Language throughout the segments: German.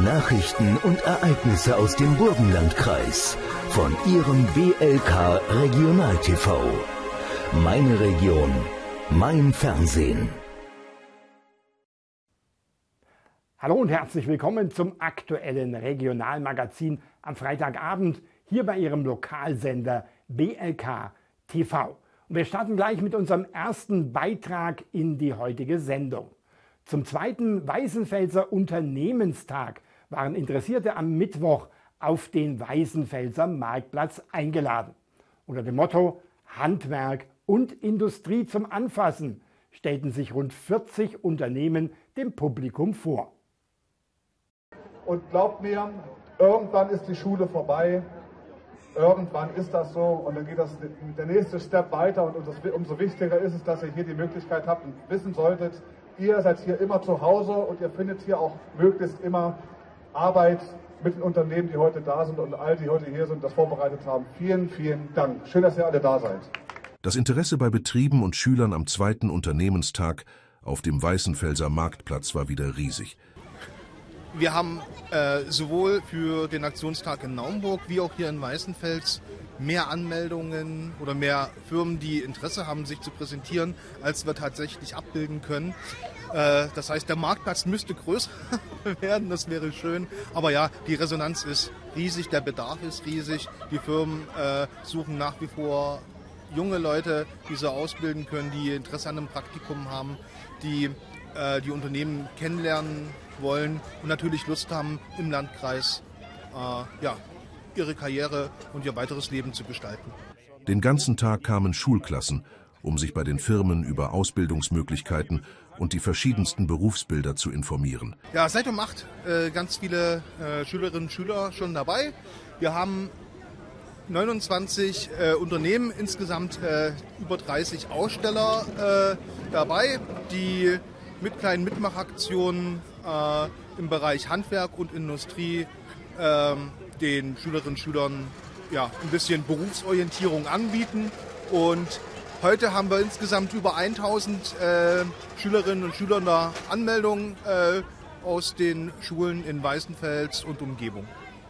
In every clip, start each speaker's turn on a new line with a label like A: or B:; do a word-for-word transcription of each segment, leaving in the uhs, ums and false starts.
A: Nachrichten und Ereignisse aus dem Burgenlandkreis von Ihrem B L K Regional T V. Meine Region, mein Fernsehen.
B: Hallo und herzlich willkommen zum aktuellen Regionalmagazin am Freitagabend hier bei Ihrem Lokalsender B L K T V. Und wir starten gleich mit unserem ersten Beitrag in die heutige Sendung. Zum zweiten Weißenfelser Unternehmenstag waren Interessierte am Mittwoch auf den Weißenfelser Marktplatz eingeladen. Unter dem Motto Handwerk und Industrie zum Anfassen stellten sich rund vierzig Unternehmen dem Publikum vor.
C: Und glaubt mir, irgendwann ist die Schule vorbei, irgendwann ist das so und dann geht das der nächste Step weiter und umso wichtiger ist es, dass ihr hier die Möglichkeit habt und wissen solltet, ihr seid hier immer zu Hause und ihr findet hier auch möglichst immer Arbeit mit den Unternehmen, die heute da sind und all die heute hier sind, das vorbereitet haben. Vielen, vielen Dank. Schön, dass ihr alle da seid.
D: Das Interesse bei Betrieben und Schülern am zweiten Unternehmenstag auf dem Weißenfelser Marktplatz war wieder riesig.
E: Wir haben äh, sowohl für den Aktionstag in Naumburg wie auch hier in Weißenfels mehr Anmeldungen oder mehr Firmen, die Interesse haben, sich zu präsentieren, als wir tatsächlich abbilden können. Äh, das heißt, der Marktplatz müsste größer werden, das wäre schön. Aber ja, die Resonanz ist riesig, der Bedarf ist riesig. Die Firmen äh, suchen nach wie vor junge Leute, die sie ausbilden können, die Interesse an einem Praktikum haben, die äh, die Unternehmen kennenlernen wollen und natürlich Lust haben, im Landkreis äh, ja, ihre Karriere und ihr weiteres Leben zu gestalten.
D: Den ganzen Tag kamen Schulklassen, um sich bei den Firmen über Ausbildungsmöglichkeiten und die verschiedensten Berufsbilder zu informieren.
E: Ja, seit um acht äh, ganz viele äh, Schülerinnen und Schüler schon dabei. Wir haben neunundzwanzig äh, Unternehmen, insgesamt äh, über dreißig Aussteller äh, dabei, die mit kleinen Mitmachaktionen äh, im Bereich Handwerk und Industrie äh, den Schülerinnen und Schülern ja, ein bisschen Berufsorientierung anbieten. Und heute haben wir insgesamt über tausend äh, Schülerinnen und Schüler der Anmeldung äh, aus den Schulen in Weißenfels und Umgebung.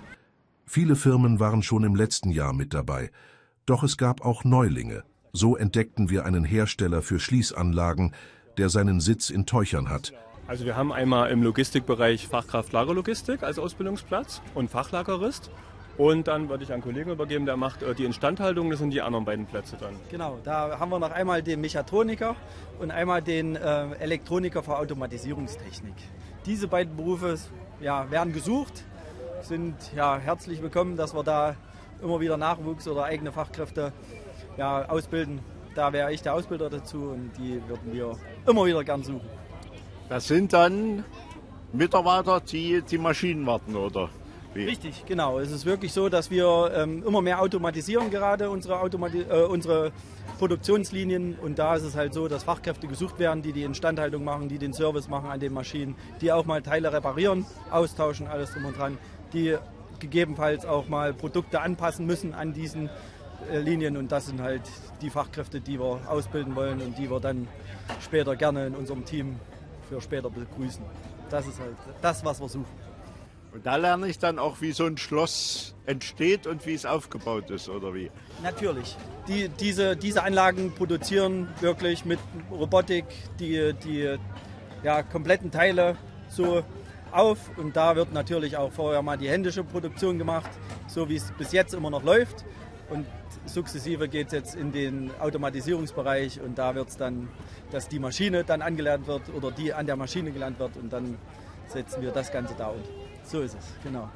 D: Viele Firmen waren schon im letzten Jahr mit dabei. Doch es gab auch Neulinge. So entdeckten wir einen Hersteller für Schließanlagen, der seinen Sitz in Teuchern hat.
F: Also wir haben einmal im Logistikbereich Fachkraft Lagerlogistik als Ausbildungsplatz und Fachlagerist. Und dann würde ich an einen Kollegen übergeben, der macht die Instandhaltung, das sind die anderen beiden Plätze dann.
G: Genau, da haben wir noch einmal den Mechatroniker und einmal den äh, Elektroniker für Automatisierungstechnik. Diese beiden Berufe ja, werden gesucht, sind ja, herzlich willkommen, dass wir da immer wieder Nachwuchs oder eigene Fachkräfte ja, ausbilden. Da wäre ich der Ausbilder dazu und die würden wir immer wieder gern suchen.
H: Das sind dann Mitarbeiter, die die Maschinen warten, oder wie?
G: Richtig, genau. Es ist wirklich so, dass wir ähm, immer mehr automatisieren gerade unsere, Automati äh, unsere Produktionslinien. Und da ist es halt so, dass Fachkräfte gesucht werden, die die Instandhaltung machen, die den Service machen an den Maschinen, die auch mal Teile reparieren, austauschen, alles drum und dran, die gegebenenfalls auch mal Produkte anpassen müssen an diesen äh, Linien. Und das sind halt die Fachkräfte, die wir ausbilden wollen und die wir dann später gerne in unserem Team für später begrüßen. Das ist halt das, was wir suchen.
H: Und da lerne ich dann auch, wie so ein Schloss entsteht und wie es aufgebaut ist, oder wie?
G: Natürlich. Die, diese, diese Anlagen produzieren wirklich mit Robotik die, die ja, kompletten Teile so auf. Und da wird natürlich auch vorher mal die händische Produktion gemacht, so wie es bis jetzt immer noch läuft. Und sukzessive geht es jetzt in den Automatisierungsbereich und da wird es dann, dass die Maschine dann angelernt wird oder die an der Maschine gelernt wird und dann setzen wir das Ganze da und so ist es, genau.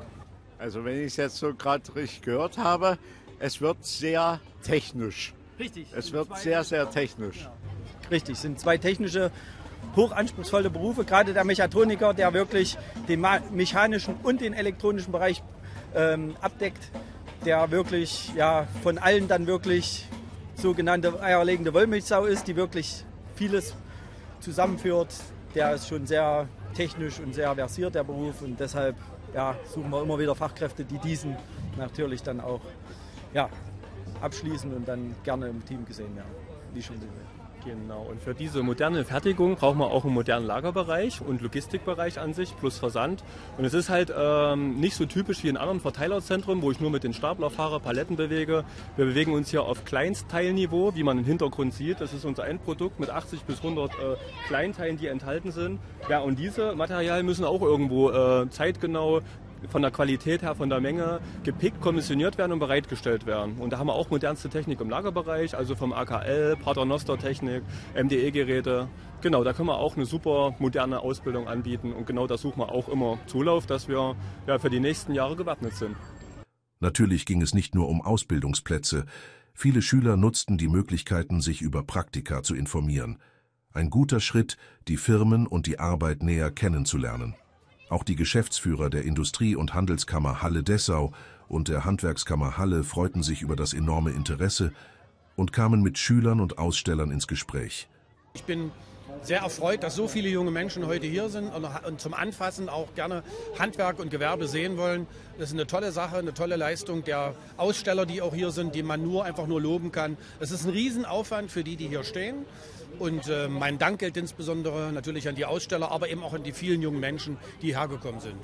H: Also wenn ich es jetzt so gerade richtig gehört habe, es wird sehr technisch.
G: Richtig.
H: Es wird sehr, sehr technisch.
G: Genau. Richtig, es sind zwei technische, hochanspruchsvolle Berufe, gerade der Mechatroniker, der wirklich den mechanischen und den elektronischen Bereich ähm, abdeckt, der wirklich ja, von allen dann wirklich sogenannte eierlegende Wollmilchsau ist, die wirklich vieles zusammenführt. Der ist schon sehr technisch und sehr versiert, der Beruf. Und deshalb ja, suchen wir immer wieder Fachkräfte, die diesen natürlich dann auch ja, abschließen und dann gerne im Team gesehen werden, wie schon Sie will.
F: Genau, und für diese moderne Fertigung braucht man auch einen modernen Lagerbereich und Logistikbereich an sich plus Versand. Und es ist halt ähm, nicht so typisch wie in anderen Verteilerzentren, wo ich nur mit den Stapler fahre, Paletten bewege. Wir bewegen uns hier auf Kleinstteilniveau, wie man im Hintergrund sieht. Das ist unser Endprodukt mit achtzig bis hundert äh, Kleinteilen, die enthalten sind. Ja, und diese Materialien müssen auch irgendwo äh, zeitgenau von der Qualität her, von der Menge gepickt, kommissioniert werden und bereitgestellt werden. Und da haben wir auch modernste Technik im Lagerbereich, also vom A K L, Paternoster-Technik, M D E-Geräte. Genau, da können wir auch eine super moderne Ausbildung anbieten und genau da suchen wir auch immer Zulauf, dass wir ja, für die nächsten Jahre gewappnet sind.
D: Natürlich ging es nicht nur um Ausbildungsplätze. Viele Schüler nutzten die Möglichkeiten, sich über Praktika zu informieren. Ein guter Schritt, die Firmen und die Arbeit näher kennenzulernen. Auch die Geschäftsführer der Industrie- und Handelskammer Halle-Dessau und der Handwerkskammer Halle freuten sich über das enorme Interesse und kamen mit Schülern und Ausstellern ins Gespräch.
I: Ich bin sehr erfreut, dass so viele junge Menschen heute hier sind und zum Anfassen auch gerne Handwerk und Gewerbe sehen wollen. Das ist eine tolle Sache, eine tolle Leistung der Aussteller, die auch hier sind, die man nur einfach nur loben kann. Es ist ein Riesenaufwand für die, die hier stehen. Und äh, mein Dank gilt insbesondere natürlich an die Aussteller, aber eben auch an die vielen jungen Menschen, die hergekommen sind.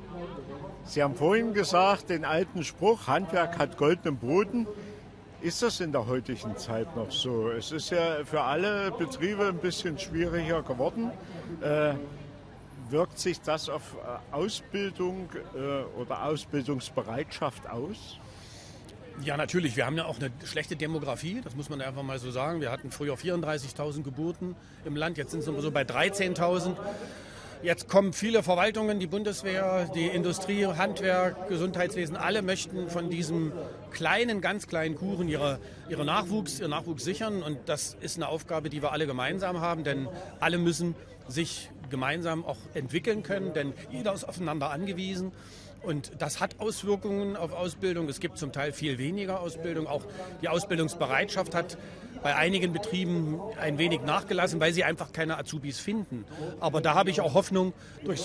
H: Sie haben vorhin gesagt, den alten Spruch, Handwerk hat goldenen Boden. Ist das in der heutigen Zeit noch so? Es ist ja für alle Betriebe ein bisschen schwieriger geworden. Äh, wirkt sich das auf Ausbildung äh, oder Ausbildungsbereitschaft aus?
I: Ja, natürlich. Wir haben ja auch eine schlechte Demografie, das muss man einfach mal so sagen. Wir hatten früher vierunddreißigtausend Geburten im Land, jetzt sind es so bei dreizehntausend. Jetzt kommen viele Verwaltungen, die Bundeswehr, die Industrie, Handwerk, Gesundheitswesen, alle möchten von diesem kleinen, ganz kleinen Kuchen ihre, ihre Nachwuchs, ihren Nachwuchs sichern. Und das ist eine Aufgabe, die wir alle gemeinsam haben, denn alle müssen sich gemeinsam auch entwickeln können, denn jeder ist aufeinander angewiesen. Und das hat Auswirkungen auf Ausbildung. Es gibt zum Teil viel weniger Ausbildung. Auch die Ausbildungsbereitschaft hat bei einigen Betrieben ein wenig nachgelassen, weil sie einfach keine Azubis finden. Aber da habe ich auch Hoffnung, durch